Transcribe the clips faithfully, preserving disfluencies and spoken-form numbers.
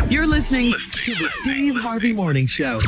You're listening to the Steve Harvey Morning Show.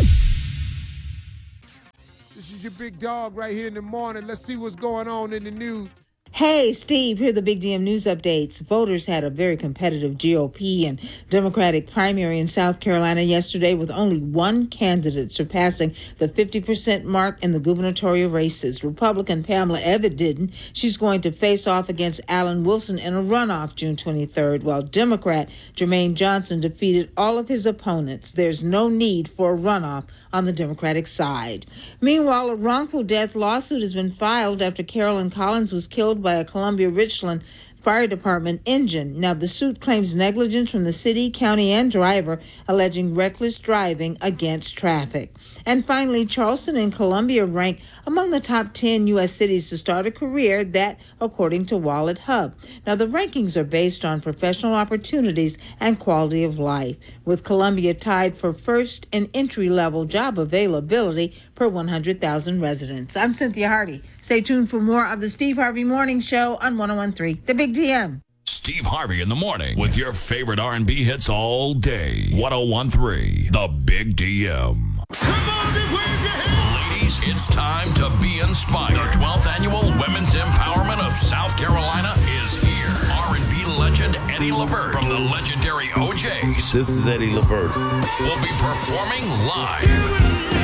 This is your big dog right here in the morning. Let's see what's going on in the news. Hey, Steve, here are the Big D M news updates. Voters had a very competitive G O P and Democratic primary in South Carolina yesterday, with only one candidate surpassing the fifty percent mark in the gubernatorial races. Republican Pamela Evitt didn't. She's going to face off against Alan Wilson in a runoff June twenty-third, while Democrat Jermaine Johnson defeated all of his opponents. There's no need for a runoff on the Democratic side. Meanwhile, a wrongful death lawsuit has been filed after Carolyn Collins was killed by a Columbia Richland Fire Department engine. Now, the suit claims negligence from the city, county, and driver, alleging reckless driving against traffic. And finally, Charleston and Columbia rank among the top ten U S cities to start a career, that according to Wallet Hub. Now, the rankings are based on professional opportunities and quality of life, with Columbia tied for first in entry-level job availability per one hundred thousand residents. I'm Cynthia Hardy. Stay tuned for more of the Steve Harvey Morning Show on one oh one point three The Big D M. Steve Harvey in the morning with your favorite R and B hits all day. one oh one point three The Big D M. Come on and wave your hands. Ladies, it's time to be inspired. The twelfth Annual Women's Empowerment of South Carolina is here. R and B legend Eddie Levert from the legendary O Js. This is Eddie Levert. Will be performing live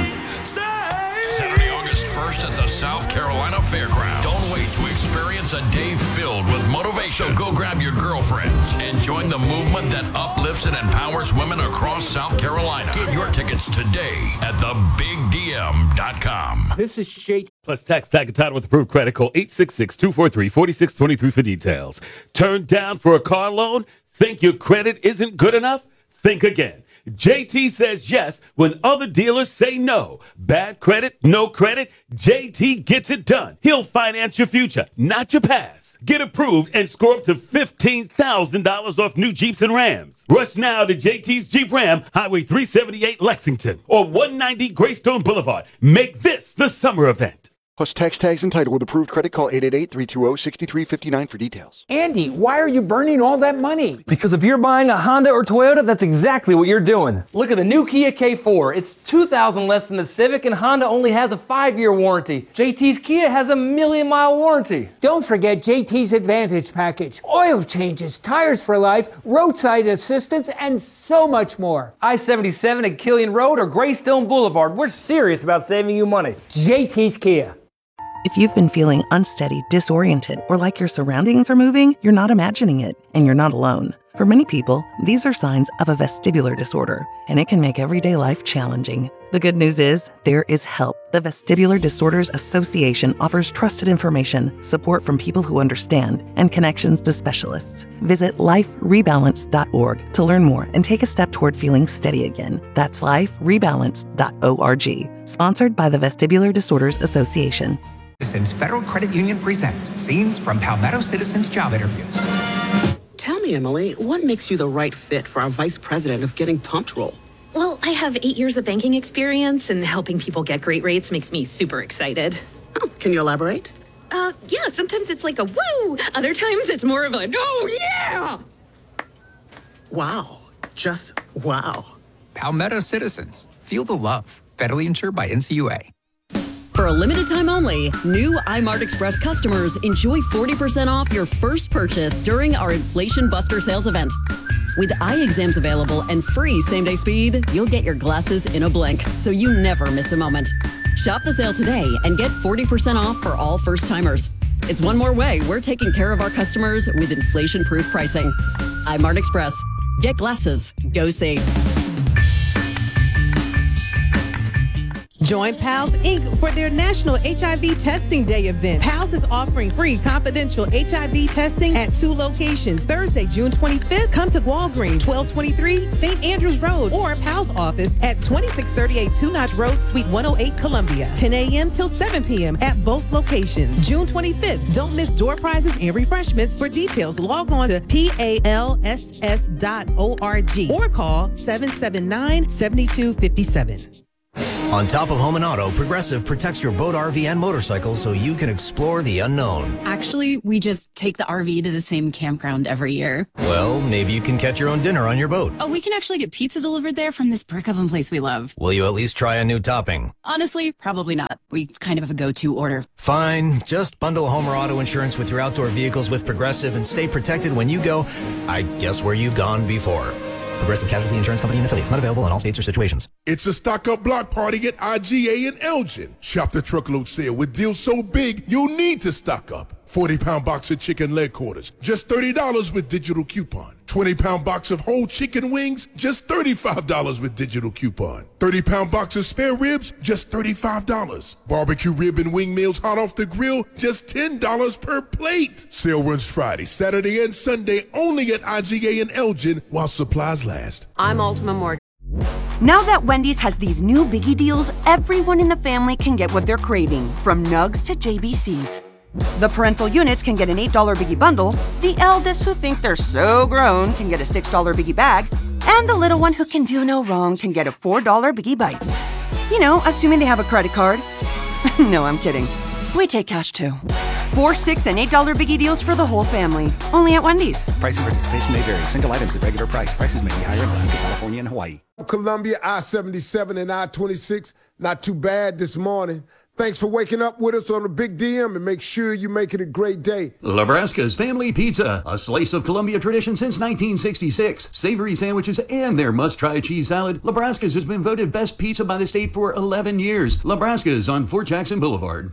Saturday, August first at the South Carolina Fairgrounds. Don't wait to experience a day filled with motivation. So go grab your girlfriends and join the movement that uplifts and empowers women across South Carolina. Get your tickets today at the big d m dot com. This is Jake. Plus tax, tag, and title with approved credit. Call eight six six, two four three, four six two three for details. Turned down for a car loan? Think your credit isn't good enough? Think again. J T says yes when other dealers say no. Bad credit, no credit, J T gets it done. He'll finance your future, not your past. Get approved and score up to fifteen thousand dollars off new Jeeps and Rams. Rush now to J T's Jeep Ram, Highway three seventy-eight Lexington, or one ninety Greystone Boulevard. Make this the summer event. Plus tax, tags, and title with approved credit. Call eight eight eight, three two zero, six three five nine for details. Andy, why are you burning all that money? Because if you're buying a Honda or Toyota, that's exactly what you're doing. Look at the new Kia K four. It's two thousand dollars less than the Civic, and Honda only has a five-year warranty. J T's Kia has a million-mile warranty. Don't forget J T's Advantage Package. Oil changes, tires for life, roadside assistance, and so much more. I seventy-seven at Killian Road or Greystone Boulevard. We're serious about saving you money. J T's Kia. If you've been feeling unsteady, disoriented, or like your surroundings are moving, you're not imagining it, and you're not alone. For many people, these are signs of a vestibular disorder, and it can make everyday life challenging. The good news is, there is help. The Vestibular Disorders Association offers trusted information, support from people who understand, and connections to specialists. Visit life rebalance dot org to learn more and take a step toward feeling steady again. That's life rebalance dot org. Sponsored by the Vestibular Disorders Association. Citizens Federal Credit Union presents scenes from Palmetto Citizens job interviews. Tell me, Emily, what makes you the right fit for our vice president of Getting Pumped role? Well, I have eight years of banking experience, and helping people get great rates makes me super excited. Oh, can you elaborate? Uh, yeah, sometimes it's like a woo. Other times it's more of a, oh, yeah. Wow. Just wow. Palmetto Citizens. Feel the love. Federally insured by N C U A. For a limited time only, new iMart Express customers enjoy forty percent off your first purchase during our Inflation Buster sales event. With eye exams available and free same-day speed, you'll get your glasses in a blink, so you never miss a moment. Shop the sale today and get forty percent off for all first-timers. It's one more way we're taking care of our customers with inflation-proof pricing. iMart Express. Get glasses. Go see. Join Pals Incorporated for their National H I V Testing Day event. Pals is offering free confidential H I V testing at two locations. Thursday, June twenty-fifth, come to Walgreens, twelve twenty-three Saint Andrews Road, or Pals office at twenty-six thirty-eight Two Notch Road, Suite one oh eight, Columbia. ten a.m. till seven p.m. at both locations. June twenty-fifth, don't miss door prizes and refreshments. For details, log on to palss dot org or call seven seven nine, seven two five seven. On top of home and auto, Progressive protects your boat, R V, and motorcycle so you can explore the unknown. Actually, we just take the R V to the same campground every year. Well, maybe you can catch your own dinner on your boat. Oh, we can actually get pizza delivered there from this brick oven place we love. Will you at least try a new topping? Honestly, probably not. We kind of have a go-to order. Fine. Just bundle home or auto insurance with your outdoor vehicles with Progressive and stay protected when you go, I guess, where you've gone before. Progressive Casualty Insurance Company and affiliates. Not available in all states or situations. It's a stock-up block party at I G A in Elgin. Shop the truckload sale with deals so big, you'll need to stock up. forty-pound box of chicken leg quarters, just thirty dollars with digital coupon. twenty-pound box of whole chicken wings, just thirty-five dollars with digital coupon. thirty-pound box of spare ribs, just thirty-five dollars. Barbecue rib and wing meals hot off the grill, just ten dollars per plate. Sale runs Friday, Saturday, and Sunday only at I G A in Elgin while supplies last. I'm Ultima Morgan. Now that Wendy's has these new biggie deals, everyone in the family can get what they're craving, from nugs to J B Cs. The parental units can get an eight dollar biggie bundle, the eldest who think they're so grown can get a six dollar biggie bag, and the little one who can do no wrong can get a four dollar biggie bites. You know, assuming they have a credit card. No, I'm kidding. We take cash too. Four, six, and eight dollar biggie deals for the whole family. Only at Wendy's. Price and participation may vary. Single items at regular price. Prices may be higher in Alaska, California, and Hawaii. Columbia, I seventy-seven and I twenty-six. Not too bad this morning. Thanks for waking up with us on the Big D M, and make sure you make it a great day. Nebraska's Family Pizza, a slice of Columbia tradition since nineteen sixty-six. Savory sandwiches and their must-try cheese salad. Nebraska's has been voted best pizza by the state for eleven years. Nebraska's on Fort Jackson Boulevard.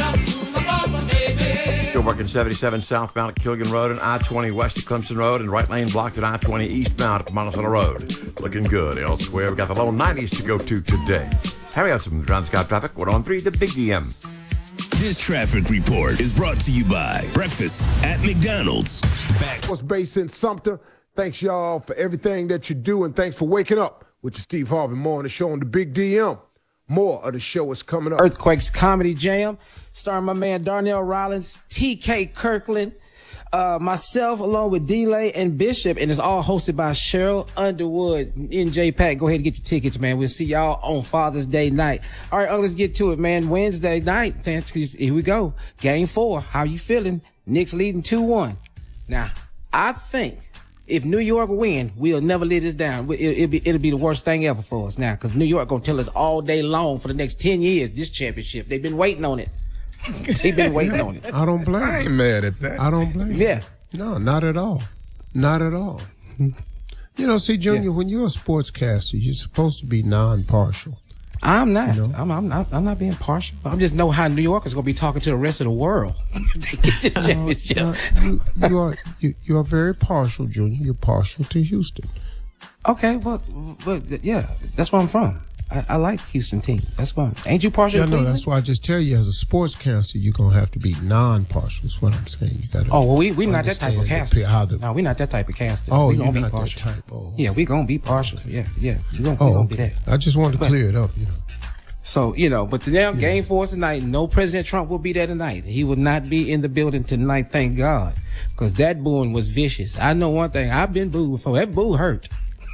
Still working seventy-seven southbound at Kilgan Road and I twenty west of Clemson Road, and right lane blocked at I twenty eastbound at Monticello Road. Looking good. Elsewhere, we've got the low nineties to go to today. How we have some Transcott traffic. We're on three, the Big D M. This traffic report is brought to you by Breakfast at McDonald's. Back. What's based in Sumter? Thanks, y'all, for everything that you do, and thanks for waking up with the Steve Harvey Morning Show on the Big D M. More of the show is coming up. Earthquakes Comedy Jam, starring my man Darnell Rollins, T K Kirkland, uh, myself, along with D-Lay and Bishop, and it's all hosted by Cheryl Underwood. N J Pack, go ahead and get your tickets, man. We'll see y'all on Father's Day night. All right, let's get to it, man. Wednesday night, here we go. Game four. How you feeling? Knicks leading two one. Now, I think if New York win, we'll never let this down. It'll, it'll, be, it'll be the worst thing ever for us now, because New York going to tell us all day long for the next ten years, this championship. They've been waiting on it. They've been waiting on it. I don't blame I you. ain't mad at that. I don't blame Yeah. you. No, not at all. Not at all. You know, see, Junior, yeah. when you're a sportscaster, you're supposed to be non-partial. I'm not. You know? I'm, I'm not. I'm not being partial. I just know how New York is going to be talking to the rest of the world. They get the championship. Uh, you, you are you, you are very partial, Junior. You're partial to Houston. Okay, well, but yeah, that's where I'm from. I, I like Houston teams. That's why. Ain't you partial? Yeah, to no, Cleveland? that's why I just tell you, as a sportscaster, you're gonna have to be non-partial. That's what I'm saying. You got to. Oh well, we we not that type of caster. The, no, we not that type of caster. Oh, we you're gonna not be partial. that type. Oh. Yeah, we gonna be partial. Yeah, yeah. We gonna, oh, we gonna okay. be that. I just wanted to but, clear it up, you know. So, you know, but now yeah. game four tonight, no President Trump will be there tonight. He will not be in the building tonight, thank God. Because that booing was vicious. I know one thing, I've been booed before. That boo hurt.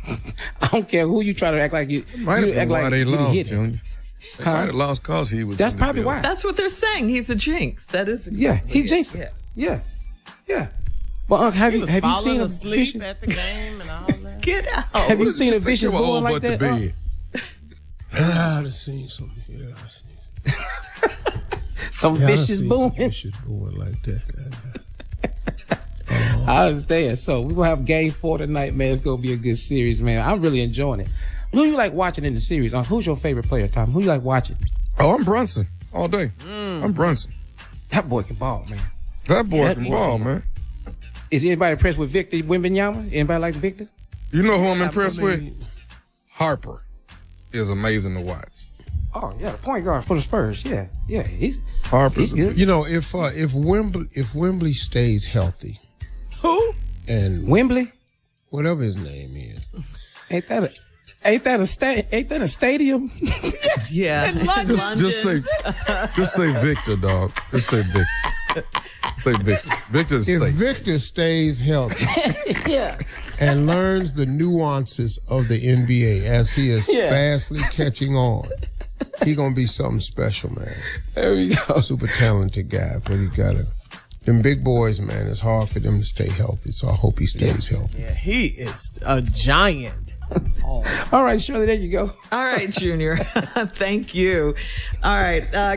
I don't care who you try to act like you, it might you have been act why like they you lost, hit Junior. They huh? might have lost because he was. That's in probably the why. That's what they're saying. He's a jinx. That is exactly yeah, he it. jinxed Yeah. yeah, yeah. Well, Unc, have he you was have you falling seen a asleep vicious, at the game and all that? Get out. Have you seen a vicious booing booing like that? Bed. Ah, I've seen some. Yeah, I've seen some yeah, vicious booing. Vicious booing like that. Oh. I understand. So we're gonna have game four tonight, man. It's gonna be a good series, man. I'm really enjoying it. Who you like watching in the series? Uh, who's your favorite player, Tom? Who you like watching? Oh, I'm Brunson all day. Mm. I'm Brunson. That boy can ball, man. That boy that can boy ball, can man. Is anybody impressed with Victor Wembanyama? Anybody like Victor? You know who I'm impressed I mean, with? Harper is amazing to watch. Oh yeah, the point guard for the Spurs. Yeah, yeah, he's Harper's he's good. You know, if uh, if Wembley if Wembley stays healthy, who and Wembley, whatever his name is, ain't that a ain't that a sta- ain't that a stadium? Yeah, just, just say just say Victor, dog. Just say Victor. Say Victor. Victor's if safe. Victor stays healthy yeah. and learns the nuances of the N B A as he is Yeah. fastly catching on, He gonna be something special, man. There we go. Super talented guy, but he gotta. Them big boys, man, it's hard for them to stay healthy, so I hope he stays yeah. healthy. Yeah, he is a giant. Oh. All right, Shirley, there you go. All right, Junior. Thank you. All right. Uh,